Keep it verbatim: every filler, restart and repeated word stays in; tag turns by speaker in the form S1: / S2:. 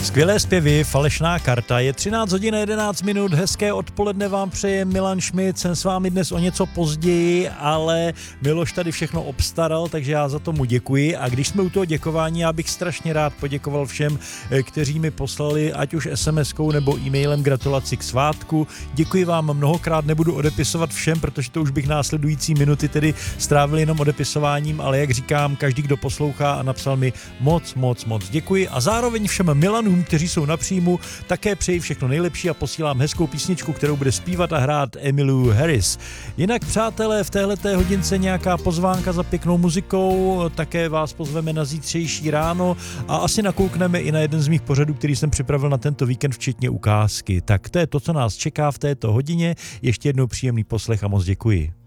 S1: Skvělé zpěvy, falešná karta, je třináct hodin jedenáct minut, hezké odpoledne vám přeje Milan Šmit, jsem s vámi dnes o něco později, ale Miloš tady všechno obstaral, takže já za tomu děkuji a když jsme u toho děkování, já bych strašně rád poděkoval všem, kteří mi poslali ať už es em eskou nebo e-mailem gratulaci k svátku. Děkuji vám mnohokrát, nebudu odepisovat všem, protože to už bych následující minuty tedy strávil jenom odepisováním, ale jak říkám, každý, kdo poslouchá a napsal mi moc, moc, moc děkuji a zároveň všem Milanům, kteří jsou na příjmu, také přeji všechno nejlepší a posílám hezkou písničku, kterou bude zpívat a hrát Emmylou Harris. Jinak, přátelé, v téhleté hodince nějaká pozvánka za pěknou muzikou, také vás pozveme na zítřejší ráno a asi nakoukneme i na jeden z mých pořadů, který jsem připravil na tento víkend, včetně ukázky. Tak to je to, co nás čeká v této hodině. Ještě jednou příjemný poslech a moc děkuji.